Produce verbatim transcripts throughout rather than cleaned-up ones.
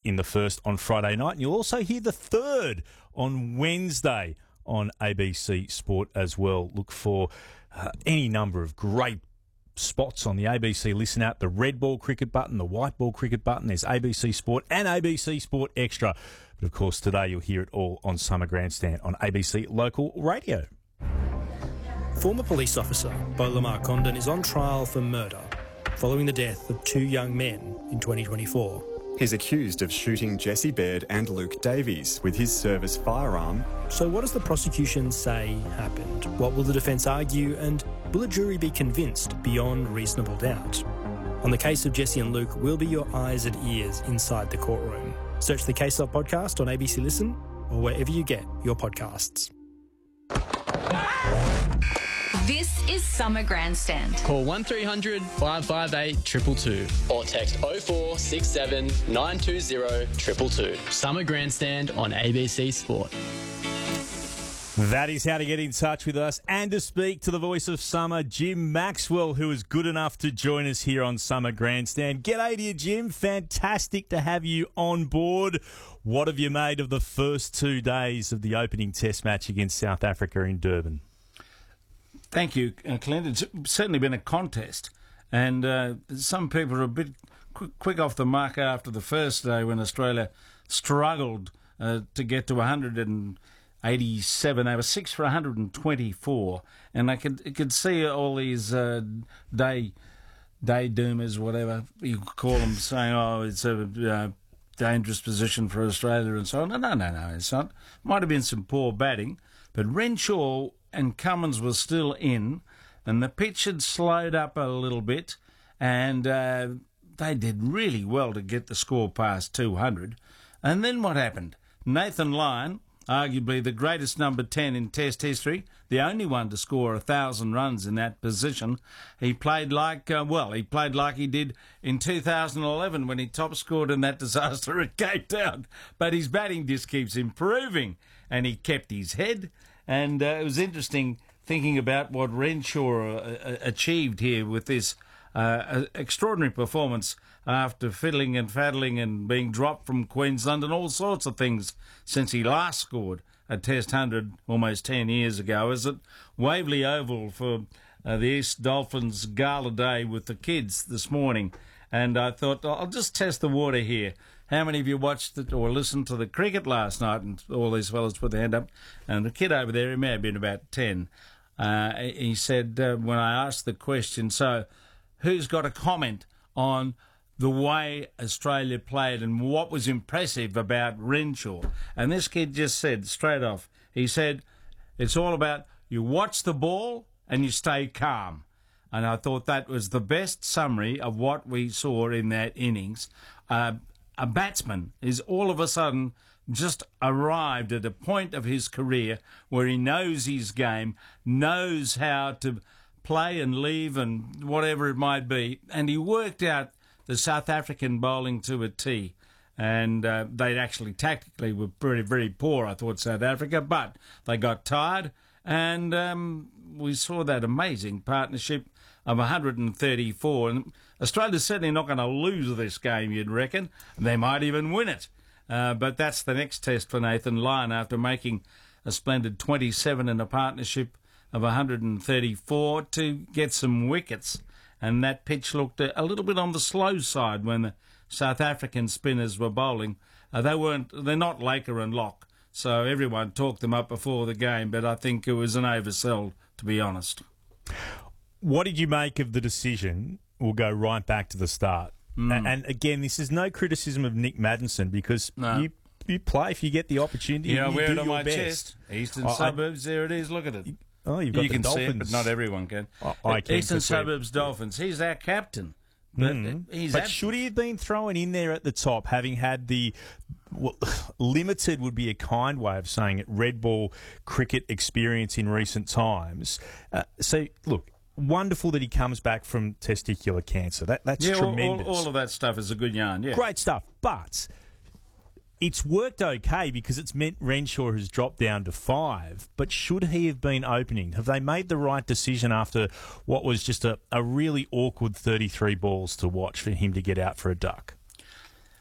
in the first on Friday night. And you'll also hear the third on Wednesday on A B C Sport as well. Look for uh, any number of great spots on the A B C Listen app, the red ball cricket button, the white ball cricket button. There's A B C Sport and A B C Sport Extra. But of course, today you'll hear it all on Summer Grandstand on A B C Local Radio. Former police officer Beau Lamar Condon is on trial for murder following the death of two young men in twenty twenty-four. He's accused of shooting Jesse Baird and Luke Davies with his service firearm. So what does the prosecution say happened? What will the defence argue, and will a jury be convinced beyond reasonable doubt? On the case of Jesse and Luke, we'll be your eyes and ears inside the courtroom. Search the Case Of podcast on A B C Listen or wherever you get your podcasts. This is Summer Grandstand. Call one three hundred five five eight two two two or text oh four six seven nine two zero two two two. Summer Grandstand on A B C Sport. That is how to get in touch with us and to speak to the voice of summer, Jim Maxwell, who is good enough to join us here on Summer Grandstand. G'day to you, Jim. Fantastic to have you on board. What have you made of the first two days of the opening test match against South Africa in Durban? Thank you, uh, Clint. It's certainly been a contest, and uh, some people are a bit quick, quick off the mark after the first day when Australia struggled uh, to get to one hundred eighty-seven. They were six for one hundred twenty-four, and I could I could see all these uh, day day doomers, whatever you call them, saying, "Oh, it's a uh, dangerous position for Australia," and so on. No, no, no, no, it's not. Might have been some poor batting, but Renshaw and Cummins were still in, and the pitch had slowed up a little bit, and uh, they did really well to get the score past two hundred. And then what happened? Nathan Lyon, arguably the greatest number ten in Test history, the only one to score a thousand runs in that position, he played like, uh, well, he played like he did in two thousand eleven when he top scored in that disaster at Cape Town. But his batting just keeps improving, and he kept his head. And uh, it was interesting thinking about what Renshaw uh, achieved here with this uh, extraordinary performance after fiddling and faddling and being dropped from Queensland and all sorts of things since he last scored a Test one hundred almost ten years ago. Is at Waverley Oval for uh, the East Dolphins Gala Day with the kids this morning. And I thought, I'll just test the water here. How many of you watched it or listened to the cricket last night? And all these fellas put their hand up. And the kid over there, he may have been about ten, uh, he said, uh, when I asked the question, so who's got a comment on the way Australia played and what was impressive about Renshaw? And this kid just said straight off, he said, it's all about you watch the ball and you stay calm. And I thought that was the best summary of what we saw in that innings. Uh, a batsman is all of a sudden just arrived at a point of his career where he knows his game, knows how to play and leave and whatever it might be. And he worked out the South African bowling to a T. And uh, they actually tactically were very, very poor, I thought, South Africa. But they got tired, and um, we saw that amazing partnership of one hundred thirty-four. And Australia's certainly not going to lose this game, you'd reckon. They might even win it. Uh, but that's the next test for Nathan Lyon after making a splendid twenty-seven in a partnership of one hundred thirty-four to get some wickets. And that pitch looked a, a little bit on the slow side when the South African spinners were bowling. Uh, they weren't, they're not Laker and Locke, so everyone talked them up before the game, but I think it was an oversell, to be honest. What did you make of the decision? We'll go right back to the start. Mm. And again, this is no criticism of Nick Maddinson, because no. you you play if you get the opportunity. Yeah, I you wear do it on your my best. chest. Eastern I, Suburbs, there it is. Look at it. Oh, you've got you the can Dolphins. see it, but not everyone can. I, I can Eastern perceive. Suburbs Dolphins. He's our captain. But, mm. he's but ab- should he have been thrown in there at the top, having had the well, limited would be a kind way of saying it, red ball cricket experience in recent times? Uh, so, look, wonderful that he comes back from testicular cancer. That That's yeah, tremendous. All, all of that stuff is a good yarn, yeah. Great stuff. But it's worked okay because it's meant Renshaw has dropped down to five. But should he have been opening? Have they made the right decision after what was just a, a really awkward thirty-three balls to watch for him to get out for a duck?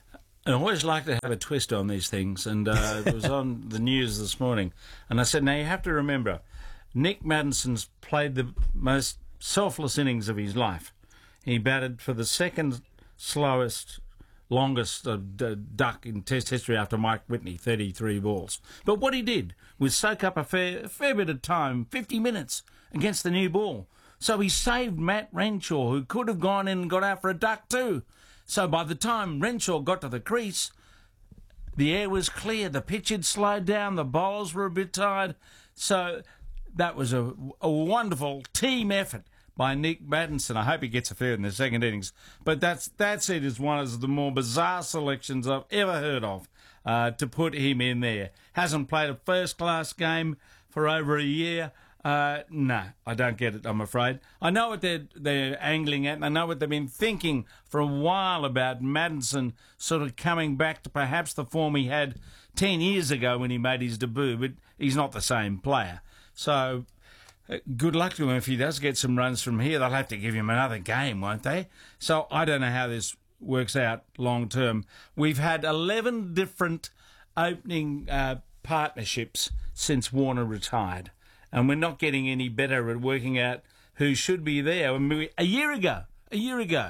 I always like to have a twist on these things, and uh, it was on the news this morning, and I said, now you have to remember, Nick Maddison's played the most selfless innings of his life. He batted for the second slowest, longest uh, d- duck in Test history after Mike Whitney, thirty-three balls. But what he did was soak up a fair, a fair bit of time, fifty minutes, against the new ball. So he saved Matt Renshaw, who could have gone in and got out for a duck too. So by the time Renshaw got to the crease, the air was clear, the pitch had slowed down, the bowlers were a bit tired. So that was a, a wonderful team effort by Nick Maddison. I hope he gets a third in the second innings. But that's that's it is one of the more bizarre selections I've ever heard of, uh, to put him in there. Hasn't played a first-class game for over a year. Uh, no, I don't get it, I'm afraid. I know what they're, they're angling at, and I know what they've been thinking for a while about Maddison sort of coming back to perhaps the form he had ten years ago when he made his debut, but he's not the same player. So uh, good luck to him if he does get some runs from here. They'll have to give him another game, won't they? So I don't know how this works out long term. We've had eleven different opening uh, partnerships since Warner retired. And we're not getting any better at working out who should be there. I mean, a year ago, a year ago,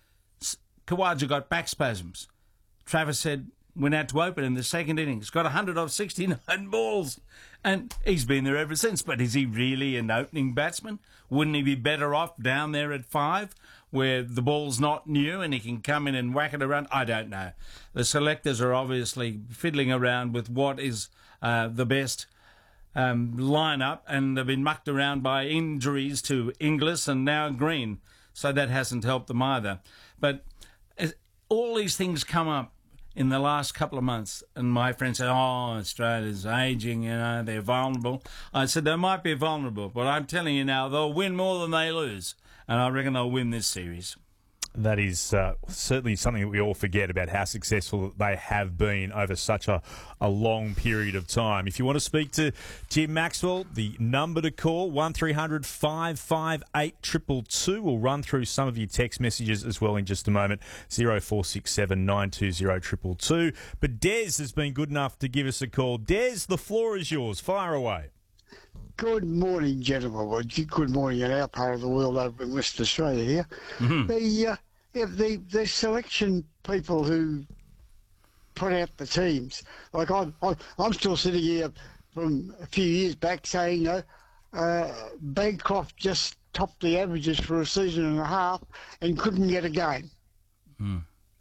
Khawaja got back spasms. Travis said, went out to open in the second innings, got one hundred off sixty-nine balls. And he's been there ever since. But is he really an opening batsman? Wouldn't he be better off down there at five, where the ball's not new and he can come in and whack it around? I don't know. The selectors are obviously fiddling around with what is uh, the best Um, line-up, and they've been mucked around by injuries to Inglis and now Green, so that hasn't helped them either. But as all these things come up in the last couple of months, and my friend said, oh, Australia's ageing, you know, they're vulnerable. I said, they might be vulnerable, but I'm telling you now, they'll win more than they lose, and I reckon they'll win this series. That is uh, certainly something that we all forget about how successful they have been over such a, a long period of time. If you want to speak to Jim Maxwell, the number to call, one three hundred five five eight two two two. We'll run through some of your text messages as well in just a moment, zero four six seven nine two zero two two two. But Des has been good enough to give us a call. Des, the floor is yours. Fire away. Good morning, gentlemen. Well, good morning in our part of the world over in Western Australia here. Mm-hmm. The, uh, yeah, the the selection people who put out the teams, like I'm, I'm, I'm still sitting here from a few years back saying, you know, uh, Bancroft just topped the averages for a season and a half and couldn't get a game. Mm.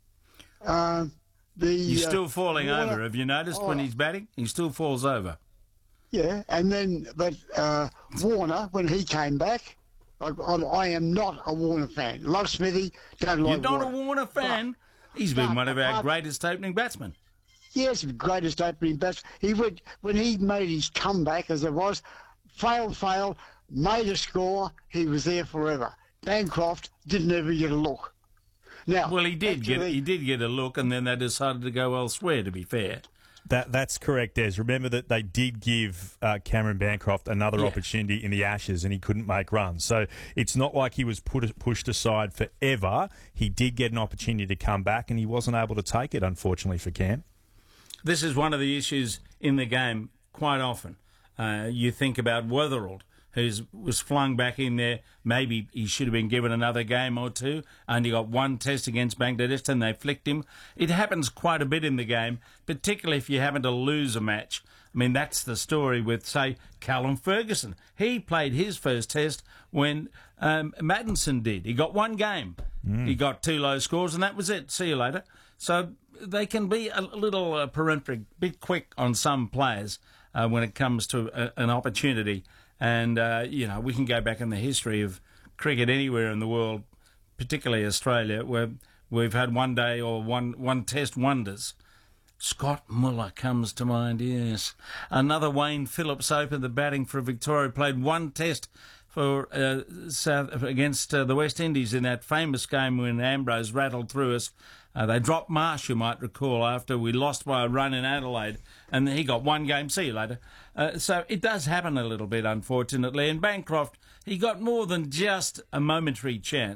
Uh, the, he's still uh, falling Warner, over. Have you noticed oh, when he's batting? He still falls over. Yeah, and then, but uh, Warner, when he came back, I, I, I am not a Warner fan. Love Smithy, don't like You're not Warner. a Warner fan? But, He's been but, one of our uh, greatest opening batsmen. Yes, greatest opening batsman. He would, when he made his comeback, as it was, failed, failed, made a score, he was there forever. Bancroft didn't ever get a look. Now, well, he did actually, get he did get a look, and then they decided to go elsewhere, to be fair. That That's correct, Des. Remember that they did give uh, Cameron Bancroft another yeah. opportunity in the Ashes and he couldn't make runs. So it's not like he was put pushed aside forever. He did get an opportunity to come back and he wasn't able to take it, unfortunately, for Cam. This is one of the issues in the game quite often. Uh, you think about Weatherald, who was flung back in there. Maybe he should have been given another game or two. Only got one test against Bangladesh and they flicked him. It happens quite a bit in the game, particularly if you happen to lose a match. I mean, that's the story with, say, Callum Ferguson. He played his first test when um, Maddison did. He got one game. Mm. He got two low scores and that was it. See you later. So they can be a little uh, peremptory, a bit quick on some players uh, when it comes to a, an opportunity. And, uh, you know, we can go back in the history of cricket anywhere in the world, particularly Australia, where we've had one day or one, one test wonders. Scott Muller comes to mind, yes. Another Wayne Phillips opened the batting for Victoria, played one test for uh, South against uh, the West Indies in that famous game when Ambrose rattled through us. Uh, they dropped Marsh, you might recall, after we lost by a run in Adelaide, and he got one game. See you later. Uh, so it does happen a little bit, unfortunately. And Bancroft, he got more than just a momentary chance.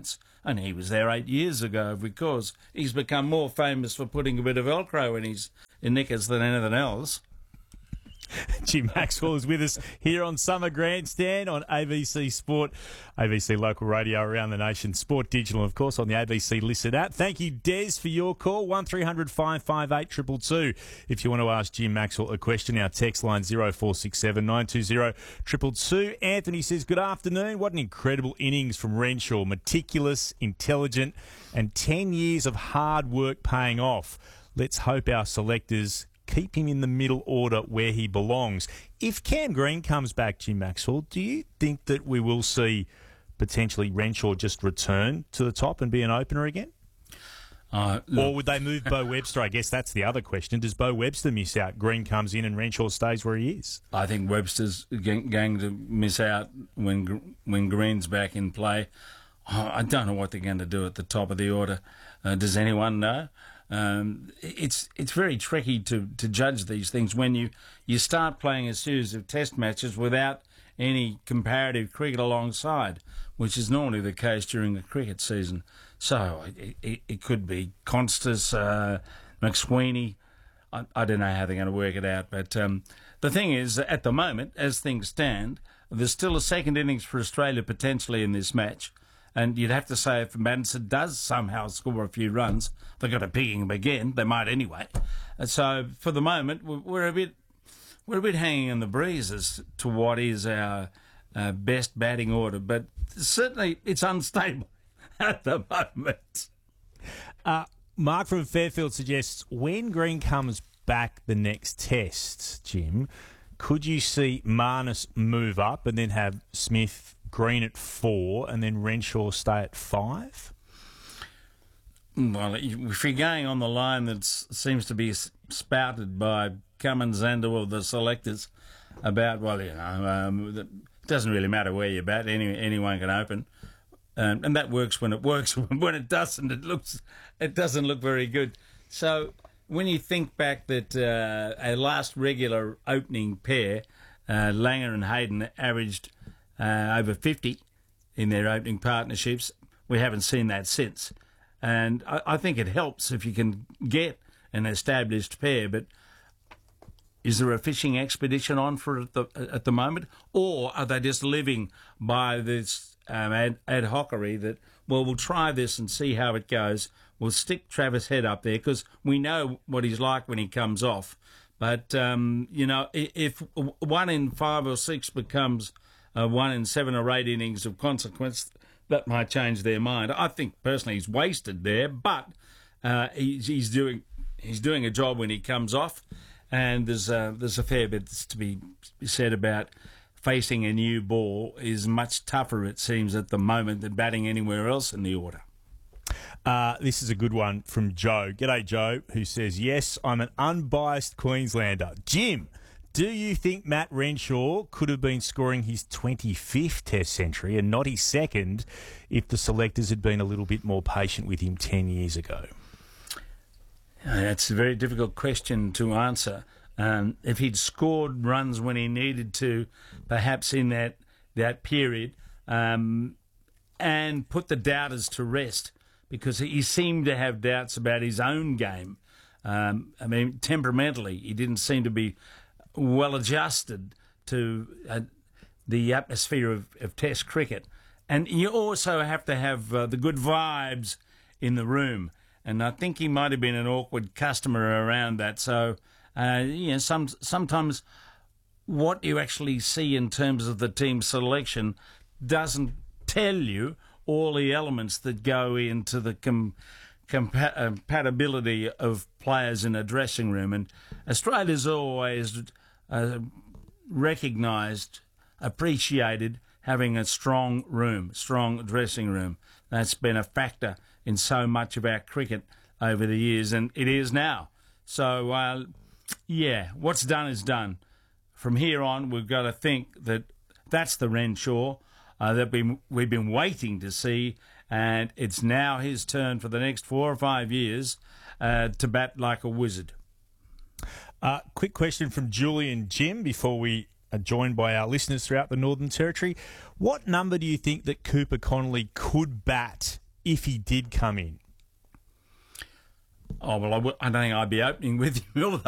And he was there eight years ago because he's become more famous for putting a bit of Velcro in his in knickers than anything else. Jim Maxwell is with us here on Summer Grandstand on A B C Sport, A B C local radio around the nation, Sport Digital, and of course on the A B C Listen app. Thank you, Des, for your call. one three hundred five five eight two two two. If you want to ask Jim Maxwell a question, our text line zero four six seven nine two zero two two two. Anthony says, good afternoon. What an incredible innings from Renshaw. Meticulous, intelligent, and ten years of hard work paying off. Let's hope our selectors keep him in the middle order where he belongs. If Cam Green comes back, Jim Maxwell, do you think that we will see potentially Renshaw just return to the top and be an opener again? Uh, or would they move Bo Webster? I guess that's the other question. Does Bo Webster miss out? Green comes in and Renshaw stays where he is. I think Webster's going to miss out when when Green's back in play. Oh, I don't know what they're going to do at the top of the order. Uh, does anyone know? Um, it's it's very tricky to, to judge these things when you, you start playing a series of test matches without any comparative cricket alongside, which is normally the case during the cricket season. So it, it, it could be Constas, uh, McSweeney. I, I don't know how they're going to work it out. But um, the thing is, at the moment, as things stand, there's still a second innings for Australia potentially in this match. And you'd have to say if Madison does somehow score a few runs, they've got to picking him again. They might anyway. And so for the moment, we're a bit we're a bit hanging in the breeze as to what is our uh, best batting order. But certainly it's unstable at the moment. Uh, Mark from Fairfield suggests when Green comes back the next test, Jim, could you see Marnus move up and then have Smith, Green at four, and then Renshaw stay at five? Well, if you're going on the line that seems to be spouted by Cummins and or the selectors about, well, you know, um, it doesn't really matter where you bat, any, anyone can open. Um, and that works when it works. When it doesn't, it looks it doesn't look very good. So when you think back that uh, a last regular opening pair, uh, Langer and Hayden averaged uh, over fifty in their opening partnerships, we haven't seen that since. And I, I think it helps if you can get an established pair. But is there a fishing expedition on for it at the, at the moment? Or are they just living by this um, ad, ad hocery that, well, we'll try this and see how it goes. We'll stick Travis Head up there because we know what he's like when he comes off. But, um, you know, if one in five or six becomes uh, one in seven or eight innings of consequence, that might change their mind. I think personally he's wasted there, but uh, he's, he's doing he's doing a job when he comes off, and there's a, there's a fair bit to be said about facing a new ball is much tougher, it seems, at the moment than batting anywhere else in the order. Uh, this is a good one from Joe. G'day, Joe, who says, yes, I'm an unbiased Queenslander. Jim, do you think Matt Renshaw could have been scoring his twenty-fifth Test century and not his second if the selectors had been a little bit more patient with him ten years ago? That's a very difficult question to answer. Um, if he'd scored runs when he needed to, perhaps in that, that period, um, and put the doubters to rest, because he seemed to have doubts about his own game. Um, I mean, temperamentally, he didn't seem to be well adjusted to uh, the atmosphere of, of Test cricket. And you also have to have uh, the good vibes in the room. And I think he might have been an awkward customer around that. So, uh, you know, some, sometimes what you actually see in terms of the team selection doesn't tell you all the elements that go into the com- compa- compatibility of players in a dressing room. And Australia's always uh, recognised, appreciated having a strong room, strong dressing room. That's been a factor in so much of our cricket over the years, and it is now. So, uh, yeah, what's done is done. From here on, we've got to think that that's the Renshaw uh, that we, we've been waiting to see, and it's now his turn for the next four or five years uh, to bat like a wizard. Uh, quick question from Julian Jim before we are joined by our listeners throughout the Northern Territory. What number do you think that Cooper Connolly could bat if he did come in? Oh, well, I, w- I don't think I'd be opening with him.